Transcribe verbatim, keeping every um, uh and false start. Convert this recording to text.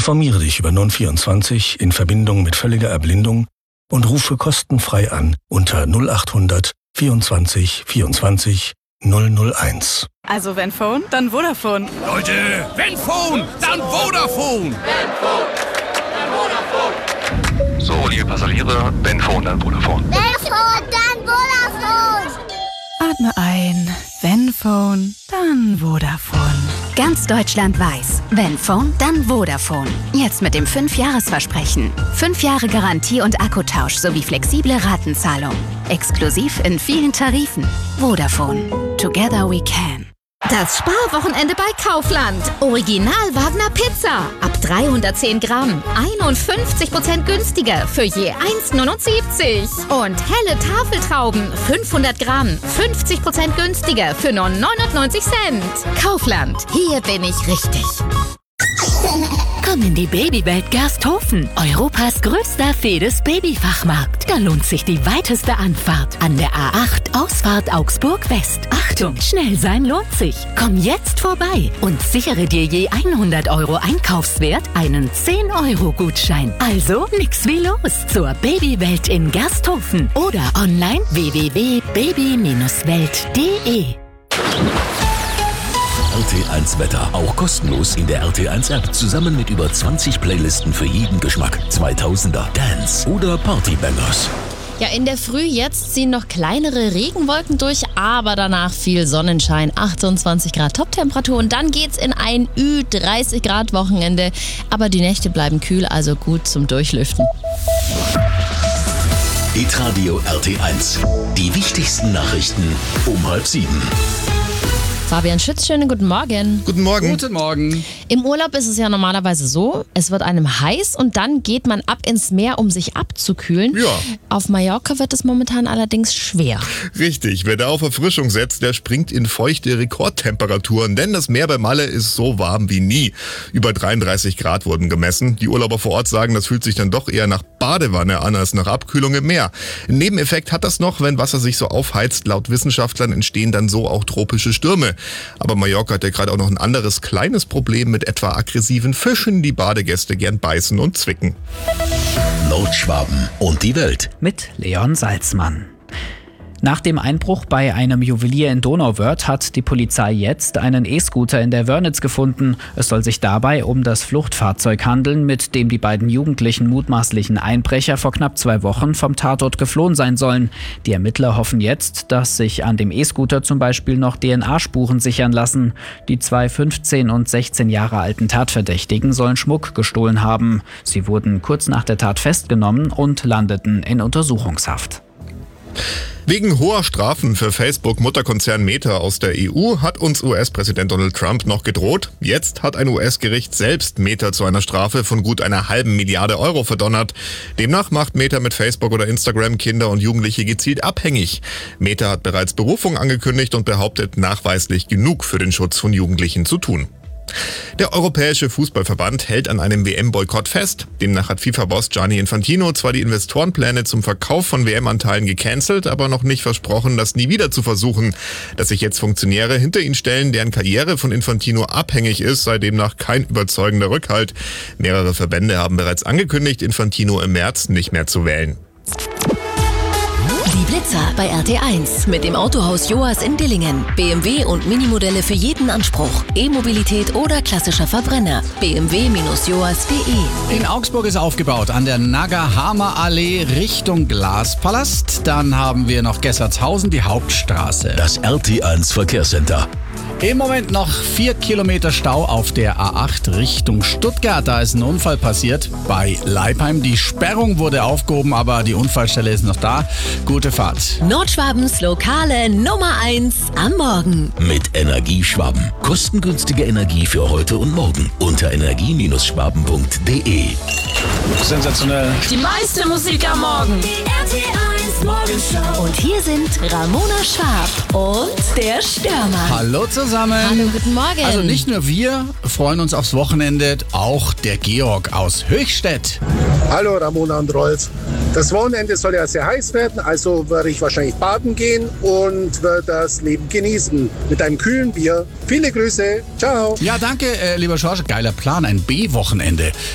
Informiere dich über N O N vierundzwanzig in Verbindung mit völliger Erblindung und rufe kostenfrei an unter null acht hundert vierundzwanzig vierundzwanzig null null eins. Also wenn Phone, dann Vodafone. Leute, wenn Phone, dann Vodafone. Wenn Phone, dann Vodafone. So, liebe Passagiere, wenn Phone, dann Vodafone. Wenn Phone, dann Vodafone. Atme ein. Wenn Phone, dann Vodafone. Ganz Deutschland weiß, wenn Phone, dann Vodafone. Jetzt mit dem fünf Jahres Versprechen. fünf Jahre Garantie und Akkutausch sowie flexible Ratenzahlung. Exklusiv in vielen Tarifen. Vodafone. Together we can. Das Sparwochenende bei Kaufland. Original Wagner Pizza. Ab dreihundertzehn Gramm. einundfünfzig Prozent günstiger für je eins Komma neunundsiebzig. Und helle Tafeltrauben. fünfhundert Gramm. fünfzig Prozent günstiger für nur neunundneunzig Cent. Kaufland. Hier bin ich richtig. Komm in die Babywelt Gersthofen, Europas größter Fedes Babyfachmarkt. Da lohnt sich die weiteste Anfahrt an der A acht Ausfahrt Augsburg West. Achtung, schnell sein lohnt sich. Komm jetzt vorbei und sichere dir je hundert Euro Einkaufswert einen zehn Euro Gutschein. Also nix wie los zur Babywelt in Gersthofen oder online w w w punkt baby welt punkt de. R T eins Wetter. Auch kostenlos in der R T eins App. Zusammen mit über zwanzig Playlisten für jeden Geschmack. zweitausender, Dance oder Partybangers. Ja, in der Früh jetzt ziehen noch kleinere Regenwolken durch, aber danach viel Sonnenschein, achtundzwanzig Grad Toptemperatur und dann geht's in ein Ü dreißig Grad Wochenende. Aber die Nächte bleiben kühl, also gut zum Durchlüften. Hitradio R T eins. Die wichtigsten Nachrichten um halb sieben. Fabian Schütz, schönen guten Morgen. Guten Morgen. Guten Morgen. Im Urlaub ist es ja normalerweise so, es wird einem heiß und dann geht man ab ins Meer, um sich abzukühlen. Ja. Auf Mallorca wird es momentan allerdings schwer. Richtig, wer da auf Erfrischung setzt, der springt in feuchte Rekordtemperaturen, denn das Meer bei Malle ist so warm wie nie. Über dreiunddreißig Grad wurden gemessen. Die Urlauber vor Ort sagen, das fühlt sich dann doch eher nach Badewanne an als nach Abkühlung im Meer. Ein Nebeneffekt hat das noch, wenn Wasser sich so aufheizt. Laut Wissenschaftlern entstehen dann so auch tropische Stürme. Aber Mallorca hat ja gerade auch noch ein anderes kleines Problem mit etwa aggressiven Fischen, die Badegäste gern beißen und zwicken. Nordschwaben und die Welt. Mit Leon Salzmann. Nach dem Einbruch bei einem Juwelier in Donauwörth hat die Polizei jetzt einen E-Scooter in der Wörnitz gefunden. Es soll sich dabei um das Fluchtfahrzeug handeln, mit dem die beiden jugendlichen mutmaßlichen Einbrecher vor knapp zwei Wochen vom Tatort geflohen sein sollen. Die Ermittler hoffen jetzt, dass sich an dem E-Scooter zum Beispiel noch D N A-Spuren sichern lassen. Die zwei fünfzehn und sechzehn Jahre alten Tatverdächtigen sollen Schmuck gestohlen haben. Sie wurden kurz nach der Tat festgenommen und landeten in Untersuchungshaft. Wegen hoher Strafen für Facebook-Mutterkonzern Meta aus der E U hat uns U S-Präsident Donald Trump noch gedroht. Jetzt hat ein U S-Gericht selbst Meta zu einer Strafe von gut einer halben Milliarde Euro verdonnert. Demnach macht Meta mit Facebook oder Instagram Kinder und Jugendliche gezielt abhängig. Meta hat bereits Berufung angekündigt und behauptet, nachweislich genug für den Schutz von Jugendlichen zu tun. Der Europäische Fußballverband hält an einem W M-Boykott fest. Demnach hat FIFA-Boss Gianni Infantino zwar die Investorenpläne zum Verkauf von W M-Anteilen gecancelt, aber noch nicht versprochen, das nie wieder zu versuchen. Dass sich jetzt Funktionäre hinter ihn stellen, deren Karriere von Infantino abhängig ist, sei demnach kein überzeugender Rückhalt. Mehrere Verbände haben bereits angekündigt, Infantino im März nicht mehr zu wählen. Die Blitzer bei R T eins mit dem Autohaus Joas in Dillingen. B M W und Minimodelle für jeden Anspruch. E-Mobilität oder klassischer Verbrenner. b m w Bindestrich joas punkt de. In Augsburg ist aufgebaut an der Nagahama-Allee Richtung Glaspalast. Dann haben wir noch Gessertshausen, die Hauptstraße. Das R T eins Verkehrscenter. Im Moment noch vier Kilometer Stau auf der A acht Richtung Stuttgart. Da ist ein Unfall passiert bei Leipheim. Die Sperrung wurde aufgehoben, aber die Unfallstelle ist noch da. Gute Fahrt. Nordschwabens lokale Nummer eins am Morgen. Mit Energieschwaben. Kostengünstige Energie für heute und morgen. Unter energie schwaben punkt de. Sensationell. Die meiste Musik am Morgen. Die R T eins Morgenshow. Und hier sind Ramona Schwab und der Störmann. Hallo zusammen. Hallo, guten Morgen. Also nicht nur wir freuen uns aufs Wochenende, auch der Georg aus Höchstädt. Hallo Ramona und Rolf. Das Wochenende soll ja sehr heiß werden, also werde ich wahrscheinlich baden gehen und werde das Leben genießen mit einem kühlen Bier. Viele Grüße, ciao. Ja, danke, äh, lieber Schorsch. Geiler Plan, ein B-Wochenende.